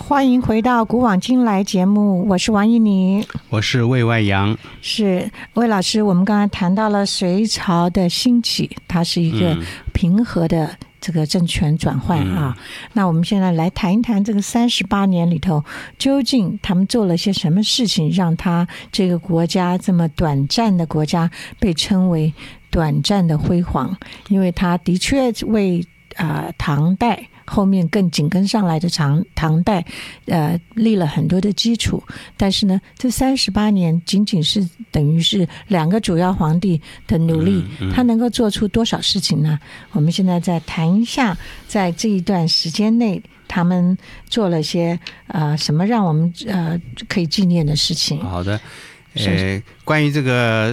欢迎回到古往今来节目，我是王怡妮， 我是魏外阳。 是魏老师，我们刚才谈到了隋朝的兴起，它是一个平和的这个政权转换啊。那我们现在来谈一谈这个38年里头，究竟他们做了些什么事情，让他这个国家这么短暂的国家被称为短暂的辉煌，因为他的确为唐代后面更紧跟上来的唐代立了很多的基础。但是呢，这38年仅仅是等于是2个主要皇帝的努力，他能够做出多少事情呢？我们现在再谈一下，在这一段时间内他们做了些什么让我们可以纪念的事情。 好的，关于这个